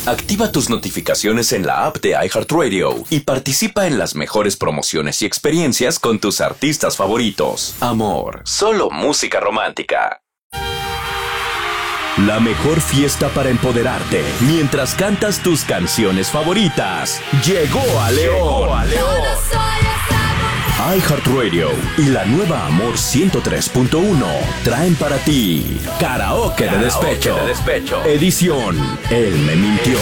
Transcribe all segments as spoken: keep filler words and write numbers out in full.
Activa tus notificaciones en la app de iHeartRadio y participa en las mejores promociones y experiencias con tus artistas favoritos. Amor, solo música romántica. La mejor fiesta para empoderarte mientras cantas tus canciones favoritas. Llegó a León. Llegó a León. iHeartRadio y la nueva Amor ciento tres punto uno traen para ti Karaoke, Karaoke de Despecho. de Despecho. Edición Él me mintió.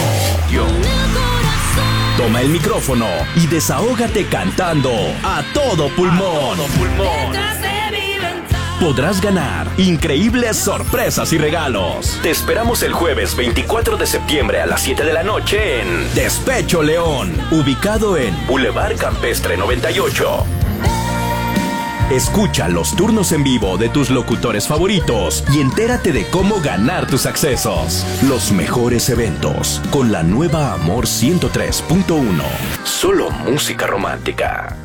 Toma el micrófono y desahógate cantando a todo pulmón. A todo pulmón. Podrás ganar increíbles sorpresas y regalos. Te esperamos el jueves veinticuatro de septiembre a las siete de la noche en Despecho León, ubicado en Boulevard Campestre noventa y ocho. Escucha los turnos en vivo de tus locutores favoritos y entérate de cómo ganar tus accesos. Los mejores eventos con la nueva Amor ciento tres punto uno. Solo música romántica.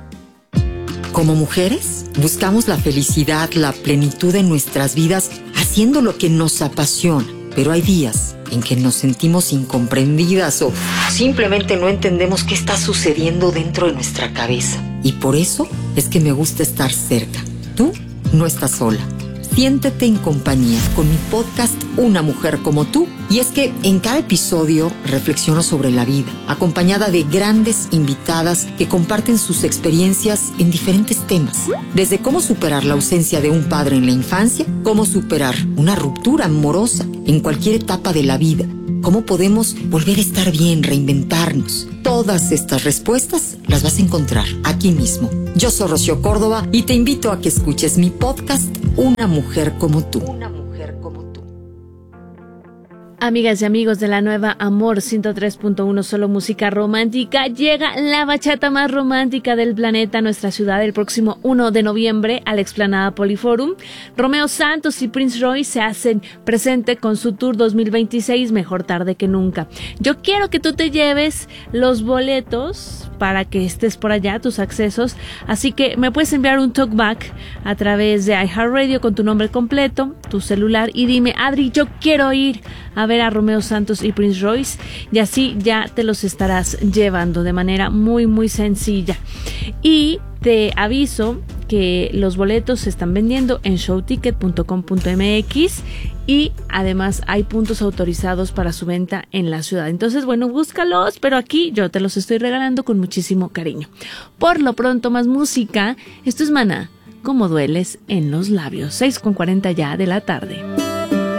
Como mujeres, buscamos la felicidad, la plenitud en nuestras vidas haciendo lo que nos apasiona. Pero hay días en que nos sentimos incomprendidas o simplemente no entendemos qué está sucediendo dentro de nuestra cabeza. Y por eso es que me gusta estar cerca. Tú no estás sola. Siéntete en compañía con mi podcast Una Mujer Como Tú. Y es que en cada episodio reflexiono sobre la vida, acompañada de grandes invitadas que comparten sus experiencias en diferentes temas. Desde cómo superar la ausencia de un padre en la infancia, cómo superar una ruptura amorosa en cualquier etapa de la vida, cómo podemos volver a estar bien, reinventarnos. Todas estas respuestas las vas a encontrar aquí mismo. Yo soy Rocío Córdoba y te invito a que escuches mi podcast Una Mujer Como Tú. Una Mujer Como Tú. Amigas y amigos de la nueva Amor ciento tres punto uno, solo música romántica, llega la bachata más romántica del planeta a nuestra ciudad el próximo uno de noviembre a la explanada Poliforum. Romeo Santos y Prince Royce se hacen presente con su tour dos mil veintiséis, Mejor Tarde que Nunca. Yo quiero que tú te lleves los boletos para que estés por allá, tus accesos, así que me puedes enviar un talkback a través de iHeartRadio con tu nombre completo, tu celular y dime: Adri, yo quiero ir a ver a Romeo Santos y Prince Royce, y así ya te los estarás llevando de manera muy muy sencilla. Y te aviso que los boletos se están vendiendo en showticket punto com punto m x y además hay puntos autorizados para su venta en la ciudad. Entonces, bueno, búscalos, pero aquí yo te los estoy regalando con muchísimo cariño. Por lo pronto, más música. Esto es Maná, Como Dueles en los Labios. seis con cuarenta ya de la tarde.